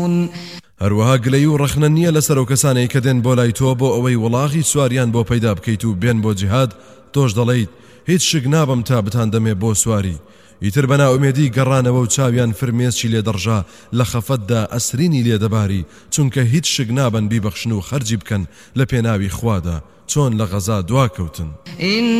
يعلمون هەروەها گلەی و ڕەخنە نییە لەسەر ئەو کەسانەی کە دێن بۆ لای تۆ بۆ ئەوەی وڵاغی سواریان بۆ پەیدا بکەیت و بێن بۆ جیهاد تۆش دەڵێیت هیچ شک نابم تا بتان دەمێ بۆ سواری ئیتر بەناومێدی گەڕانەوە و چاویان فرمێسکی لێدەڕژا لە خەفەتدا ئەسرینی لێدەباری چونکە هیچ شک نابن بیبەخشن و خەرجی بکەن لە پێناوی خوادا چۆن لە غەزا دواکەوتن